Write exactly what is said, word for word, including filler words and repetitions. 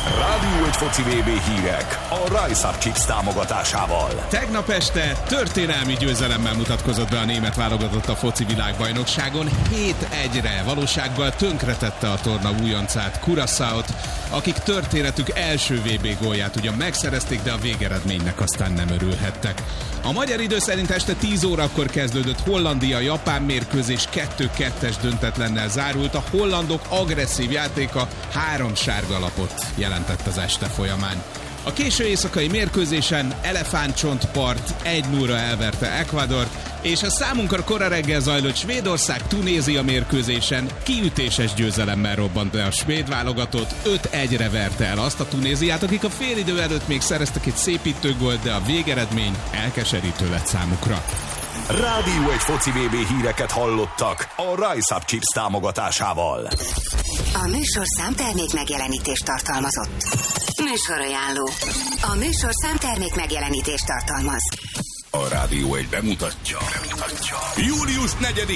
Rádió egy foci vé bé hírek a Rise Up Chips támogatásával. Tegnap este történelmi győzelemmel mutatkozott be a német válogatott a foci világbajnokságon. hét egyre valósággal tönkretette a torna újoncát, Curaçaót, akik történetük első vé bé gólját ugyan megszerezték, de a végeredménynek aztán nem örülhettek. A magyar idő szerint este tíz órakor kezdődött Hollandia-Japán mérkőzés, kettő kettes döntetlennel zárult. A hollandok agresszív játéka három sárga lapot jelentett az este folyamán. A késő éjszakai mérkőzésen Elefántcsontpart egy nullra elverte Ecuadort, és a számunkra kora reggel zajlott Svédország-Tunézia mérkőzésen kiütéses győzelemmel robbant be a svéd válogatott, öt egyre verte el azt a Tunéziát, akik a félidő előtt még szereztek egy szépítőgólt, de a végeredmény elkeserítő lett számukra. Rádió egy foci vé bé híreket hallottak a Rise Up Chips támogatásával. A műsorszám termék megjelenítést tartalmazott. Műsorajánló. A műsorszám termék megjelenítést tartalmaz. A Rádió egy bemutatja. bemutatja. július negyedikén